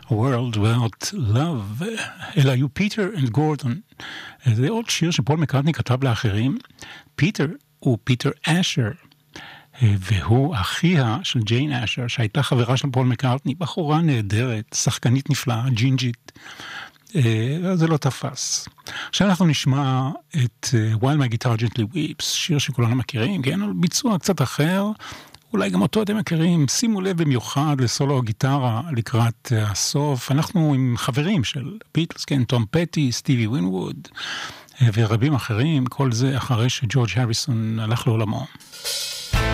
A World Without Love, אלה היו פיטר and גורדון. זה עוד שיר שפול מקרטני כתב לאחרים. פיטר הוא פיטר אשר, והוא אחיה של ג'יין אשר, שהייתה חברה של פול מקרטני, בחורה נהדרת, שחקנית נפלאה, ג'ינג'ית. זה לא תפס. עכשיו אנחנו נשמע את While My Guitar Gently Weeps, שיר שכולנו מכירים, כן? על ביצוע קצת אחר, אולי גם אותו אתם מכירים. שימו לב במיוחד לסולו הגיטרה לקראת הסוף. אנחנו עם חברים של ביטלס, כן? תום פטי, סטיבי ווינווד ורבים אחרים, כל זה אחרי שג'ורג' הריסון הלך לעולמו.